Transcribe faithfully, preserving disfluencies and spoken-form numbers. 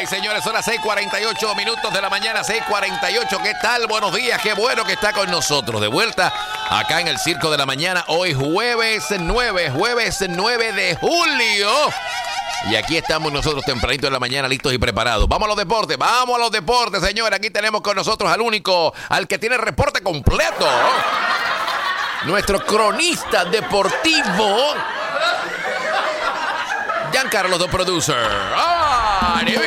señores, son las seis cuarenta y ocho minutos de la mañana, seis cuarenta y ocho. ¿Qué tal? Buenos días, qué bueno que está con nosotros. De vuelta acá en el Circo de la Mañana, hoy jueves nueve, jueves nueve de julio. Y aquí estamos nosotros tempranito en la mañana, listos y preparados. Vamos a los deportes, vamos a los deportes, señores. Aquí tenemos con nosotros al único, al que tiene el reporte completo. Nuestro cronista deportivo, Giancarlo, the producer. Ah, here we